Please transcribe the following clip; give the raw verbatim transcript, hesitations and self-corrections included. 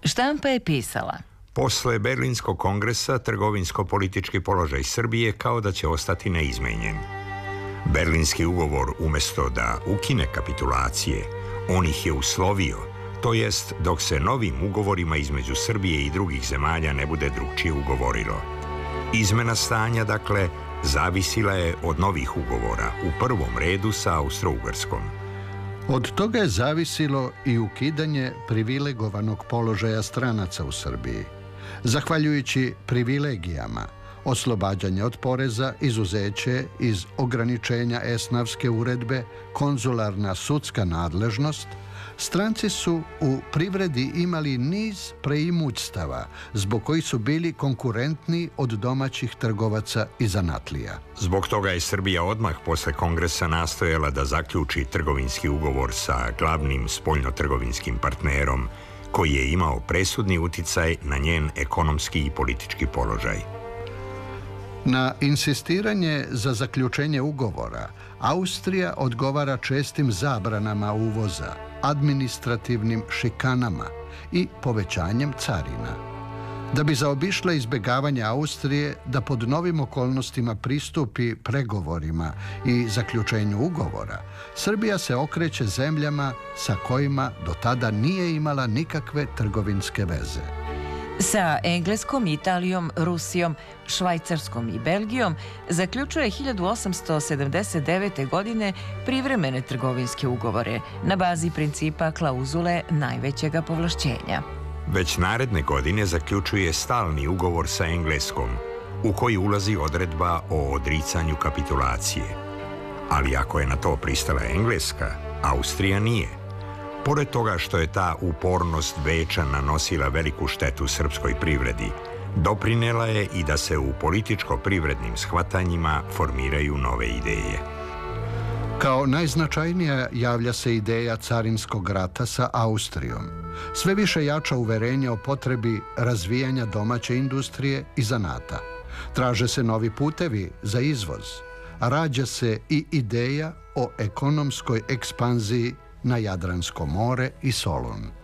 Štampa je pisala: Posle Berlinskog kongresa trgovinsko-politički položaj Srbije kao da će ostati neizmenjen. Berlinski ugovor umjesto da ukine kapitulacije, on ih je uslovio, to jest dok se novim ugovorima između Srbije i drugih zemalja ne bude drugčije ugovorilo. Izmena stanja, dakle, zavisila je od novih ugovora, u prvom redu sa Austro-Ugarskom. Od toga je zavisilo i ukidanje privilegovanog položaja stranaca u Srbiji. Zahvaljujući privilegijama, oslobađanje od poreza, izuzeće iz ograničenja esnavske uredbe, konzularna sudska nadležnost, stranci su u privredi imali niz preimućstava zbog kojih su bili konkurentni od domaćih trgovaca i zanatlija. Zbog toga je Srbija odmah posle kongresa nastojala da zaključi trgovinski ugovor sa glavnim spoljnotrgovinskim partnerom koji je imao presudni uticaj na njen ekonomski i politički položaj. Na insistiranje za zaključenje ugovora, Austrija odgovara čestim zabranama uvoza, administrativnim šikanama i povećanjem carina. Da bi zaobišla izbjegavanje Austrije da pod novim okolnostima pristupi pregovorima i zaključenju ugovora, Srbija se okreće zemljama sa kojima do tada nije imala nikakve trgovinske veze. Sa Engleskom, Italijom, Rusijom, Švajcarskom i Belgijom zaključuje hiljadu osamsto sedamdeset devete. godine privremene trgovinske ugovore na bazi principa klauzule najvećega povlašćenja. Već naredne godine zaključuje stalni ugovor sa Engleskom, u koji ulazi odredba o odricanju kapitulacije. Ali ako je na to pristala Engleska, Austrija nije. Pored toga što je ta upornost Beča nanosila veliku štetu srpskoj privredi, doprinela je i da se u političko-privrednim shvatanjima formiraju nove ideje. Kao najznačajnija javlja se ideja carinskog rata sa Austrijom. Sve više jača uverenje o potrebi razvijanja domaće industrije i zanata. Traže se novi putevi za izvoz. Rađa se i ideja o ekonomskoj ekspanziji na Jadransko more i Solun.